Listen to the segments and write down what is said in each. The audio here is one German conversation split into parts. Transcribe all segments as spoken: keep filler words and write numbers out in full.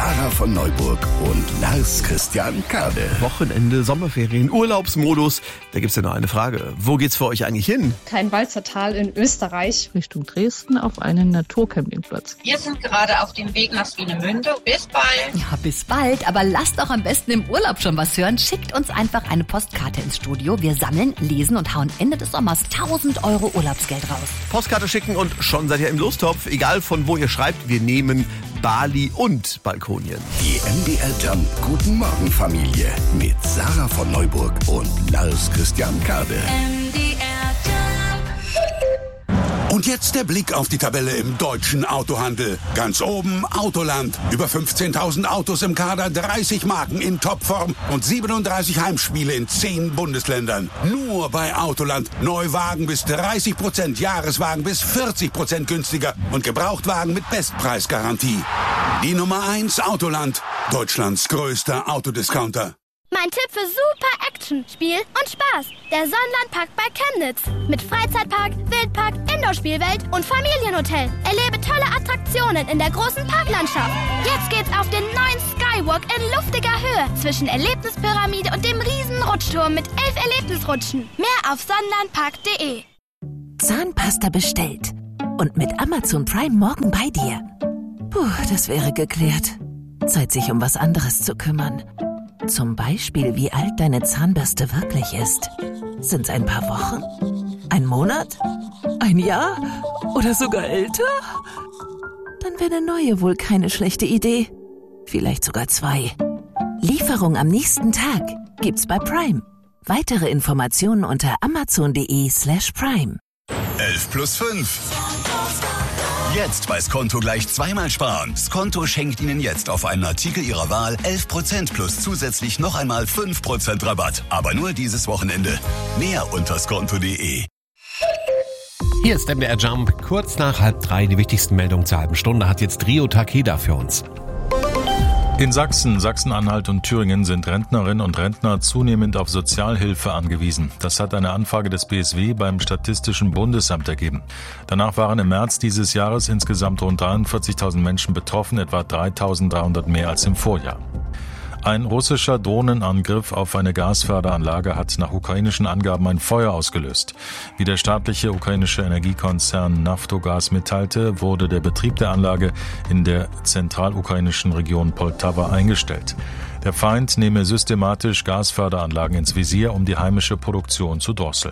Sarah von Neuburg und Lars Christian Kade. Wochenende, Sommerferien, Urlaubsmodus. Da gibt's ja nur eine Frage. Wo geht's für euch eigentlich hin? Kleinwalzer Tal in Österreich. Richtung Dresden auf einen Naturcampingplatz. Wir sind gerade auf dem Weg nach Swinemünde. Bis bald. Ja, bis bald. Aber lasst doch am besten im Urlaub schon was hören. Schickt uns einfach eine Postkarte ins Studio. Wir sammeln, lesen und hauen Ende des Sommers tausend Euro Urlaubsgeld raus. Postkarte schicken und schon seid ihr im Lostopf. Egal von wo ihr schreibt, wir nehmen Bali und Balkonien. Die M D R Jump Guten Morgen Familie mit Sarah von Neuburg und Lars Christian Kade. M D R Jump. Und jetzt der Blick auf die Tabelle im deutschen Autohandel. Ganz oben Autoland. Über fünfzehntausend Autos im Kader, dreißig Marken in Topform und siebenunddreißig Heimspiele in zehn Bundesländern. Nur bei Autoland. Neuwagen bis dreißig Prozent, Jahreswagen bis vierzig Prozent günstiger und Gebrauchtwagen mit Bestpreisgarantie. Die Nummer eins Autoland. Deutschlands größter Autodiscounter. Mein Tipp für super Action, Spiel und Spaß. Der Sonnenlandpark bei Chemnitz. Mit Freizeitpark, Wildpark, Indoor-Spielwelt und Familienhotel. Erlebe tolle Attraktionen in der großen Parklandschaft. Jetzt geht's auf den neuen Skywalk in luftiger Höhe zwischen Erlebnispyramide und dem riesen Rutschturm mit elf Erlebnisrutschen. Mehr auf sonnenlandpark punkt de. Zahnpasta bestellt. Und mit Amazon Prime morgen bei dir. Puh, das wäre geklärt. Zeit, sich um was anderes zu kümmern. Zum Beispiel, wie alt deine Zahnbürste wirklich ist. Sind's ein paar Wochen? Ein Monat? Ein Jahr? Oder sogar älter? Dann wäre eine neue wohl keine schlechte Idee. Vielleicht sogar zwei. Lieferung am nächsten Tag gibt's bei Prime. Weitere Informationen unter amazon.de slash prime. elf plus fünf. Jetzt bei Skonto gleich zweimal sparen. Skonto schenkt Ihnen jetzt auf einen Artikel Ihrer Wahl elf Prozent plus zusätzlich noch einmal fünf Prozent Rabatt. Aber nur dieses Wochenende. Mehr unter skonto punkt de. Hier ist M D R Jump. Kurz nach halb drei die wichtigsten Meldungen zur halben Stunde hat jetzt Rio Takeda für uns. In Sachsen, Sachsen-Anhalt und Thüringen sind Rentnerinnen und Rentner zunehmend auf Sozialhilfe angewiesen. Das hat eine Anfrage des B S W beim Statistischen Bundesamt ergeben. Danach waren im März dieses Jahres insgesamt rund dreiundvierzigtausend Menschen betroffen, etwa dreitausenddreihundert mehr als im Vorjahr. Ein russischer Drohnenangriff auf eine Gasförderanlage hat nach ukrainischen Angaben ein Feuer ausgelöst. Wie der staatliche ukrainische Energiekonzern Naftogaz mitteilte, wurde der Betrieb der Anlage in der zentralukrainischen Region Poltawa eingestellt. Der Feind nehme systematisch Gasförderanlagen ins Visier, um die heimische Produktion zu drosseln.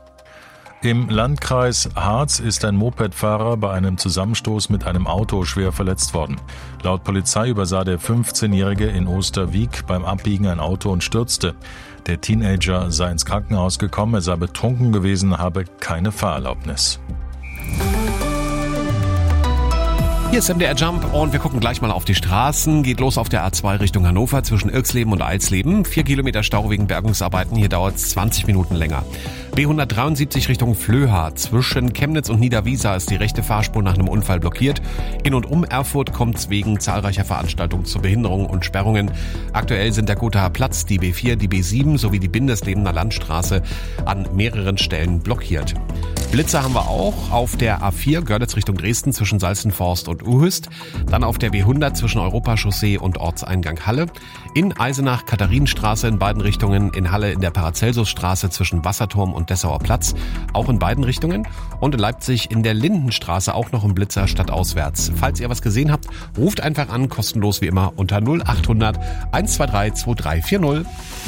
Im Landkreis Harz ist ein Mopedfahrer bei einem Zusammenstoß mit einem Auto schwer verletzt worden. Laut Polizei übersah der fünfzehnjährige in Osterwieck beim Abbiegen ein Auto und stürzte. Der Teenager sei ins Krankenhaus gekommen, er sei betrunken gewesen, habe keine Fahrerlaubnis. Hier ist M D R Jump und wir gucken gleich mal auf die Straßen. Geht los auf der A zwei Richtung Hannover zwischen Irxleben und Eilsleben. Vier Kilometer Stau wegen Bergungsarbeiten. Hier dauert es zwanzig Minuten länger. B hundertdreiundsiebzig Richtung Flöha. Zwischen Chemnitz und Niederwiesa ist die rechte Fahrspur nach einem Unfall blockiert. In und um Erfurt kommt es wegen zahlreicher Veranstaltungen zu Behinderungen und Sperrungen. Aktuell sind der Gothaer Platz, die B vier, die B sieben sowie die Bindeslebener Landstraße an mehreren Stellen blockiert. Blitzer haben wir auch auf der A vier Görlitz Richtung Dresden zwischen Salzenforst und Uhüst. Dann auf der B hundert zwischen Europachaussee und Ortseingang Halle. In Eisenach Katharinenstraße in beiden Richtungen. In Halle in der Paracelsusstraße zwischen Wasserturm und Dessauer Platz. Auch in beiden Richtungen. Und in Leipzig in der Lindenstraße auch noch ein Blitzer stadtauswärts. Falls ihr was gesehen habt, ruft einfach an, kostenlos wie immer unter null achthundert eins zwei drei zwei drei vier null.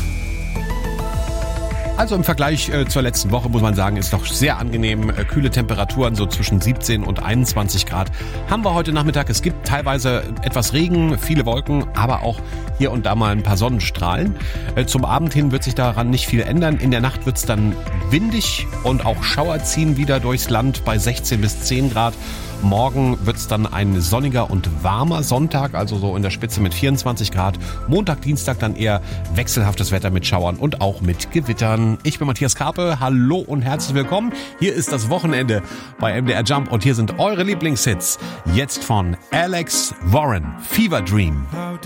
Also im Vergleich äh, zur letzten Woche muss man sagen, ist doch sehr angenehm. Äh, kühle Temperaturen, so zwischen siebzehn und einundzwanzig Grad haben wir heute Nachmittag. Es gibt teilweise etwas Regen, viele Wolken, aber auch hier und da mal ein paar Sonnenstrahlen. Äh, zum Abend hin wird sich daran nicht viel ändern. In der Nacht wird es dann windig und auch Schauer ziehen wieder durchs Land bei sechzehn bis zehn Grad. Morgen wird es dann ein sonniger und warmer Sonntag, also so in der Spitze mit vierundzwanzig Grad. Montag, Dienstag dann eher wechselhaftes Wetter mit Schauern und auch mit Gewittern. Ich bin Matthias Karpe, hallo und herzlich willkommen. Hier ist das Wochenende bei M D R Jump und hier sind eure Lieblingshits. Jetzt von Alex Warren, Fever Dream.